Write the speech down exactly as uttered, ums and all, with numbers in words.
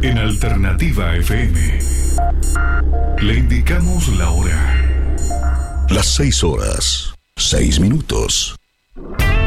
En Alternativa F M le indicamos la hora. Las seis horas, seis minutos.